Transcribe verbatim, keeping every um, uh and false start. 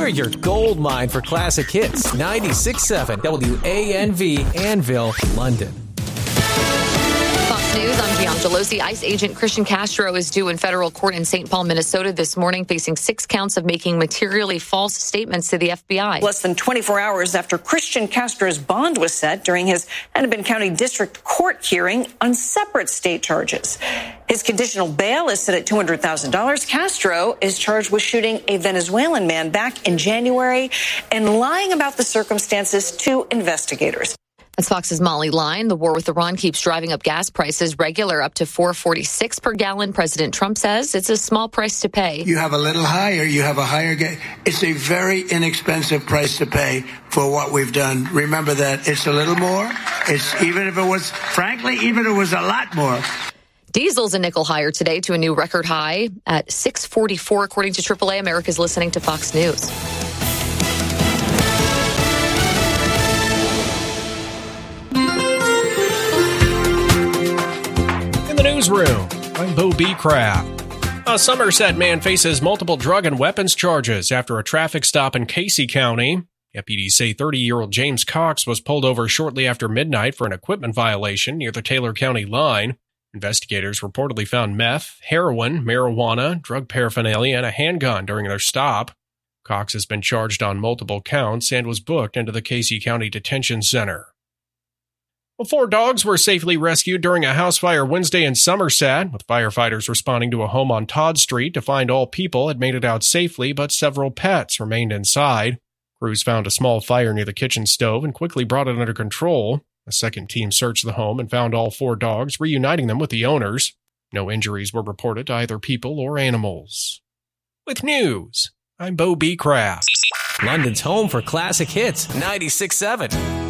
We're your gold mine for classic hits. ninety-six point seven W A N V, Anvil, London. Fox News, I'm Gian Gelosi. ICE agent Christian Castro is due in federal court in Saint Paul, Minnesota this morning, facing six counts of making materially false statements to the F B I. Less than twenty-four hours after Christian Castro's bond was set during his Hennepin County District Court hearing on separate state charges. His conditional bail is set at two hundred thousand dollars. Castro is charged with shooting a Venezuelan man back in January and lying about the circumstances to investigators. That's Fox's Molly Line. The war with Iran keeps driving up gas prices, regular up to four forty-six per gallon. President Trump says it's a small price to pay. You have a little higher, you have a higher gas. It's a very inexpensive price to pay for what we've done. Remember that it's a little more. It's even if it was, frankly, even if it was a lot more. Diesel's a nickel higher today to a new record high at six forty-four, according to triple A. America's listening to Fox News. Newsroom. I'm Bo B. Craft. A Somerset man faces multiple drug and weapons charges after a traffic stop in Casey County. Deputies say thirty-year-old James Cox was pulled over shortly after midnight for an equipment violation near the Taylor County line. Investigators reportedly found meth, heroin, marijuana, drug paraphernalia, and a handgun during their stop. Cox has been charged on multiple counts and was booked into the Casey County Detention Center. Well, four dogs were safely rescued during a house fire Wednesday in Somerset, with firefighters responding to a home on Todd Street to find all people had made it out safely, but several pets remained inside. Crews found a small fire near the kitchen stove and quickly brought it under control. A second team searched the home and found all four dogs, reuniting them with the owners. No injuries were reported to either people or animals. With news, I'm Bo B. Craft. London's home for classic hits. ninety-six point seven